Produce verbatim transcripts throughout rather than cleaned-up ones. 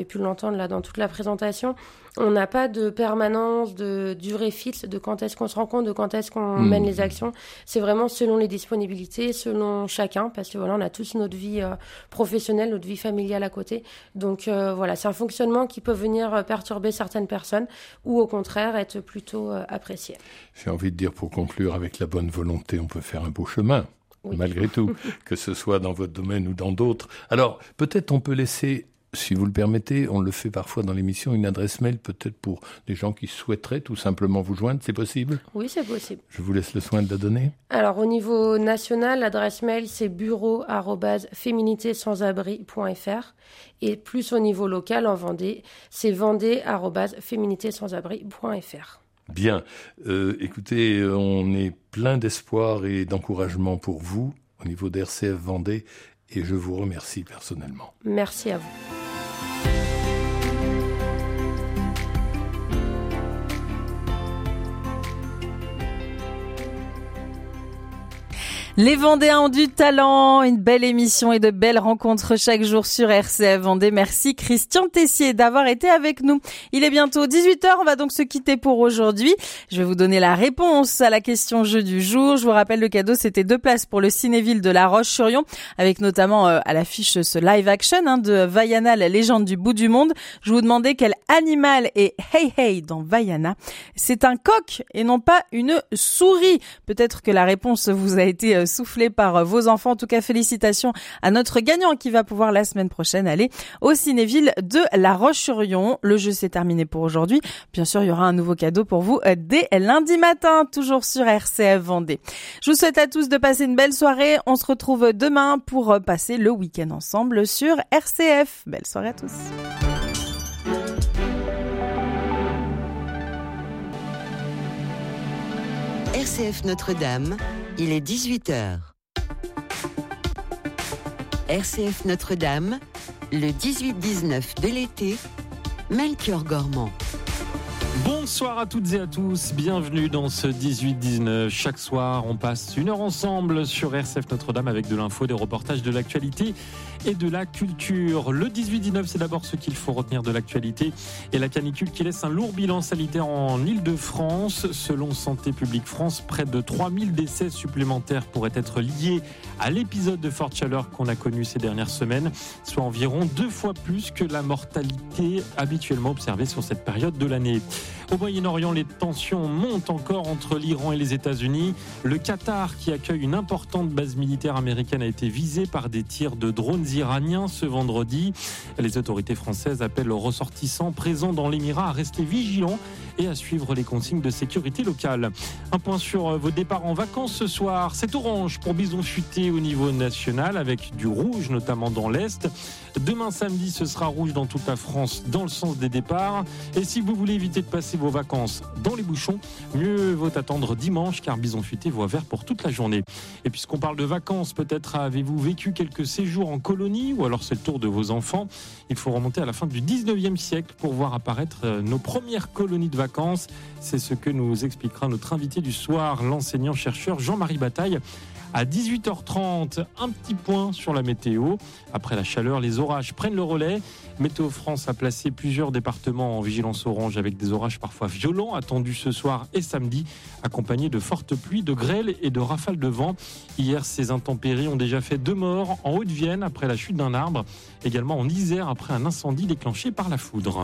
J'ai pu l'entendre là dans toute la présentation, on n'a pas de permanence, de durée fixe, de quand est-ce qu'on se rencontre, de quand est-ce qu'on mmh. mène les actions. C'est vraiment selon les disponibilités, selon chacun, parce que voilà, on a tous notre vie euh, professionnelle, notre vie familiale à côté. Donc euh, voilà, c'est un fonctionnement qui peut venir perturber certaines personnes ou au contraire être plutôt euh, apprécié. J'ai envie de dire, pour conclure, avec la bonne volonté, on peut faire un beau chemin. Oui. Malgré tout, que ce soit dans votre domaine ou dans d'autres. Alors, peut-être on peut laisser, si vous le permettez, on le fait parfois dans l'émission, une adresse mail peut-être pour des gens qui souhaiteraient tout simplement vous joindre, c'est possible ? Oui, c'est possible. Je vous laisse le soin de la donner. Alors, au niveau national, l'adresse mail, c'est bureau arobase féminité sans abri point f r et plus au niveau local, en Vendée, c'est vendée arobase féminité sans abri point f r. Bien. Euh, écoutez, on est plein d'espoir et d'encouragement pour vous au niveau d'R C F Vendée et je vous remercie personnellement. Merci à vous. Les Vendéens ont du talent, une belle émission et de belles rencontres chaque jour sur R C F Vendée. Merci Christian Tessier d'avoir été avec nous. Il est bientôt dix-huit heures, on va donc se quitter pour aujourd'hui. Je vais vous donner la réponse à la question jeu du jour. Je vous rappelle le cadeau, c'était deux places pour le Cinéville de La Roche-sur-Yon, avec notamment euh, à l'affiche ce live action hein, de Vaiana, la légende du bout du monde. Je vous demandais quel animal est Hey Hey dans Vaiana. C'est un coq et non pas une souris. Peut-être que la réponse vous a été euh, soufflé par vos enfants. En tout cas, félicitations à notre gagnant qui va pouvoir la semaine prochaine aller au Cinéville de La Roche-sur-Yon. Le jeu s'est terminé pour aujourd'hui. Bien sûr, il y aura un nouveau cadeau pour vous dès lundi matin, toujours sur R C F Vendée. Je vous souhaite à tous de passer une belle soirée. On se retrouve demain pour passer le week-end ensemble sur R C F. Belle soirée à tous. R C F Notre-Dame, il est dix-huit heures. R C F Notre-Dame, le dix-huit dix-neuf de l'été, Melchior Gormand. Bonsoir à toutes et à tous, bienvenue dans ce dix-huit dix-neuf. Chaque soir, on passe une heure ensemble sur R C F Notre-Dame avec de l'info, des reportages, de l'actualité et de la culture. Le dix-huit dix-neuf, c'est d'abord ce qu'il faut retenir de l'actualité et la canicule qui laisse un lourd bilan sanitaire en Île-de-France. Selon Santé publique France, près de trois mille décès supplémentaires pourraient être liés à l'épisode de forte chaleur qu'on a connu ces dernières semaines, soit environ deux fois plus que la mortalité habituellement observée sur cette période de l'année. Au Moyen-Orient, les tensions montent encore entre l'Iran et les États-Unis. Le Qatar, qui accueille une importante base militaire américaine, a été visé par des tirs de drones iraniens ce vendredi. Les autorités françaises appellent aux ressortissants présents dans l'Émirat à rester vigilants et à suivre les consignes de sécurité locale. Un point sur vos départs en vacances ce soir. C'est orange pour Bison Futé au niveau national, avec du rouge notamment dans l'Est. Demain samedi, ce sera rouge dans toute la France dans le sens des départs. Et si vous voulez éviter de passer vos vacances dans les bouchons, mieux vaut attendre dimanche car Bison Futé voit vert pour toute la journée. Et puisqu'on parle de vacances, peut-être avez-vous vécu quelques séjours en colonie ou alors c'est le tour de vos enfants. Il faut remonter à la fin du dix-neuvième siècle pour voir apparaître nos premières colonies de vacances. C'est ce que nous expliquera notre invité du soir, l'enseignant-chercheur Jean-Marie Bataille. À dix-huit heures trente, un petit point sur la météo. Après la chaleur, les orages prennent le relais. Météo France a placé plusieurs départements en vigilance orange avec des orages parfois violents attendus ce soir et samedi, accompagnés de fortes pluies, de grêles et de rafales de vent. Hier, ces intempéries ont déjà fait deux morts en Haute-Vienne après la chute d'un arbre, également en Isère après un incendie déclenché par la foudre.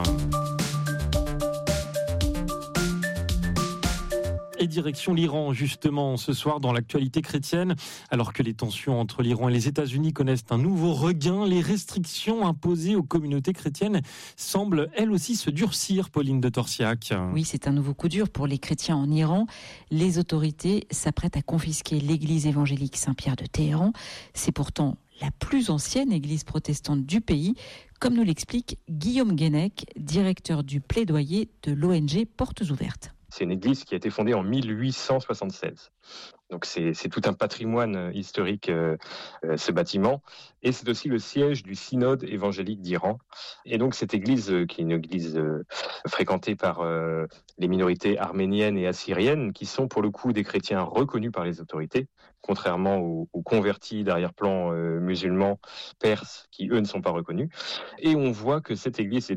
Et direction l'Iran, justement, ce soir dans l'actualité chrétienne. Alors que les tensions entre l'Iran et les États-Unis connaissent un nouveau regain, les restrictions imposées aux communautés chrétiennes semblent, elles aussi, se durcir, Pauline de Torsiac. Oui, c'est un nouveau coup dur pour les chrétiens en Iran. Les autorités s'apprêtent à confisquer l'église évangélique Saint-Pierre de Téhéran. C'est pourtant la plus ancienne église protestante du pays, comme nous l'explique Guillaume Guénec, directeur du plaidoyer de l'O N G Portes Ouvertes. C'est une église qui a été fondée en mille huit cent soixante-seize. Donc c'est, c'est tout un patrimoine historique, euh, euh, ce bâtiment. Et c'est aussi le siège du synode évangélique d'Iran. Et donc cette église, euh, qui est une église euh, fréquentée par euh, les minorités arméniennes et assyriennes, qui sont pour le coup des chrétiens reconnus par les autorités, contrairement aux, aux convertis d'arrière-plan euh, musulmans perses, qui eux ne sont pas reconnus. Et on voit que cette église est